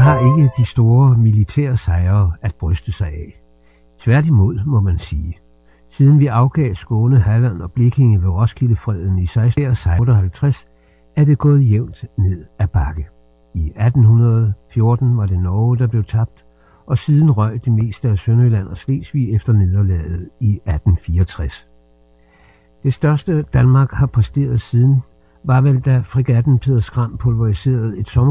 har ikke de store militære sejre at bryste sig af. Tværtimod må man sige. Siden vi afgav Skåne, Halland og Blekinge ved Roskildefreden i 1658, er det gået jævnt ned ad bakke. I 1814 var det Norge, der blev tabt, og siden røg det meste af Sønderjylland og Slesvig efter nederlaget i 1864. Det største Danmark har præsteret siden, var vel da fregatten Peder Skram pulveriserede et